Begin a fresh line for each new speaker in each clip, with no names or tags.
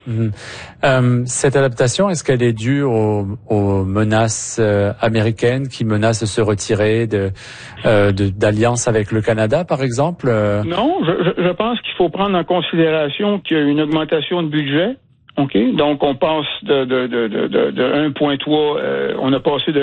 Cette adaptation, est-ce qu'elle est due aux menaces américaines qui menacent de se retirer d'alliance avec le Canada, par exemple?
Non, je pense qu'il faut prendre en considération qu'il y a une augmentation de budget. OK, donc on passe de 1,3, on a passé de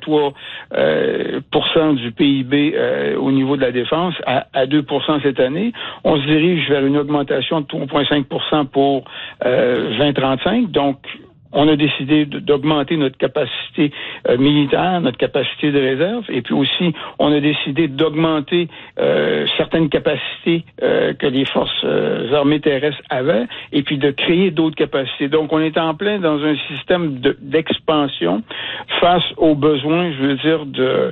1,3% du PIB au niveau de la défense à 2% cette année. On se dirige vers une augmentation de 3,5% pour 2035. Donc on a décidé d'augmenter notre capacité militaire, notre capacité de réserve, et puis aussi, on a décidé d'augmenter certaines capacités que les forces armées terrestres avaient, et puis de créer d'autres capacités. Donc, on est en plein dans un système d'expansion face aux besoins, de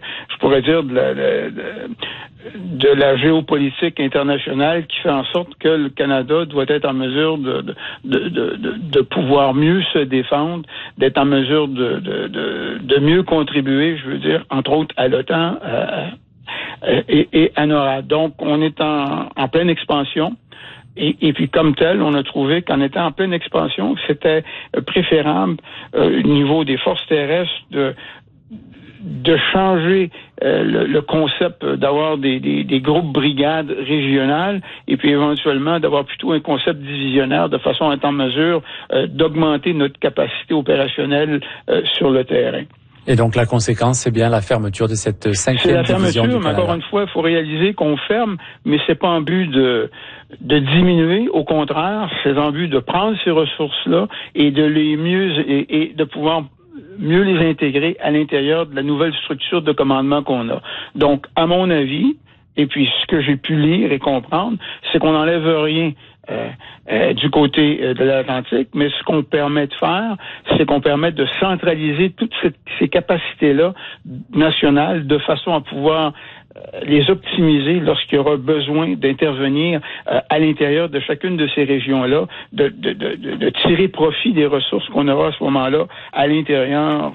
la géopolitique internationale qui fait en sorte que le Canada doit être en mesure de pouvoir mieux se défendre, d'être en mesure de mieux contribuer, entre autres à l'OTAN et à NORAD. Donc, on est en pleine expansion. Et puis, comme tel, on a trouvé qu'en étant en pleine expansion, c'était préférable au niveau des forces terrestres de changer le concept d'avoir des groupes brigades régionales et puis éventuellement d'avoir plutôt un concept divisionnaire de façon à être en mesure d'augmenter notre capacité opérationnelle sur le terrain.
Et donc la conséquence, c'est bien la fermeture de cette 5e division du Canada.
C'est la fermeture, mais encore une fois, il faut réaliser qu'on ferme, mais c'est pas en but de diminuer. Au contraire, c'est en but de prendre ces ressources-là et de les et de pouvoir mieux les intégrer à l'intérieur de la nouvelle structure de commandement qu'on a. Donc, à mon avis, et puis ce que j'ai pu lire et comprendre, c'est qu'on n'enlève rien du côté de l'Atlantique, mais ce qu'on permet de faire, c'est qu'on permet de centraliser toutes ces capacités-là nationales de façon à pouvoir les optimiser lorsqu'il y aura besoin d'intervenir à l'intérieur de chacune de ces régions-là, de tirer profit des ressources qu'on aura à ce moment-là à l'intérieur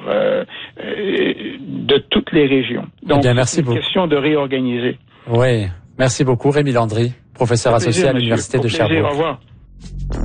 de toutes les régions. Donc, c'est une question de réorganiser.
Oui, merci beaucoup Rémi Landry, professeur associé à l'Université de Sherbrooke.
Au revoir.